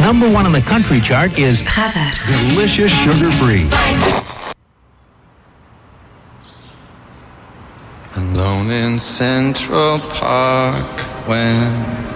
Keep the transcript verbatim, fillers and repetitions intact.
number one on the country chart is Radar. Delicious sugar-free. Alone in Central Park when